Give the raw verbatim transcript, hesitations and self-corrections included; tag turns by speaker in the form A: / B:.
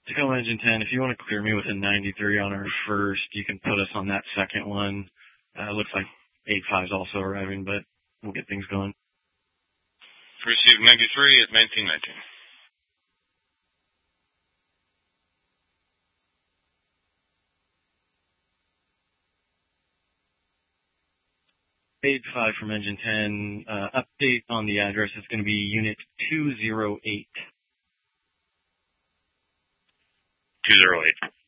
A: Tacoma Engine ten, if you want to clear me with a ninety-three on our first, you can put us on that second one. Uh, looks like eight five is also arriving, but we'll get things going.
B: Receive ninety-three at nineteen nineteen.
A: eight five from Engine ten. Uh, update on the address is going to be Unit two zero eight.
B: two zero eight.